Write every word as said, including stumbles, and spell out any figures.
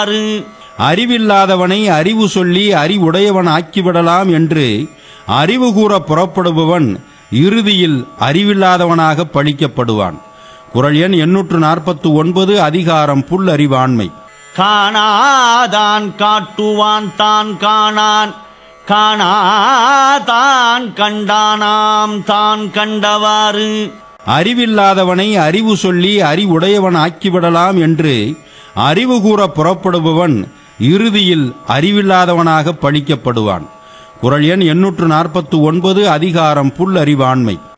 அறிவில்லாதவனை அறிவு சொல்லி அறிவுடையவன் ஆக்கிவிடலாம் என்று அறிவு கூற புறப்படுபவன் இறுதியில் அறிவில்லாதவனாக பழிக்கப்படுவான். குறள் எண் எண்ணூற்று நாற்பத்து ஒன்பது. அதிகாரம் புல் அறிவாண்மை. காணாதான் காட்டுவான் தான் காணான், காணாதான் கண்டானாம் தான் கண்டவாறு. அறிவில்லாதவனை அறிவு சொல்லி அறிவுடையவன் ஆக்கிவிடலாம் என்று அறிவு கூற புறப்படுபவன் இறுதியில் அறிவில்லாதவனாக பழிக்கப்படுவான். குறள் எண் எண்ணூற்று நாற்பத்து ஒன்பது. அதிகாரம் புல் அறிவாண்மை.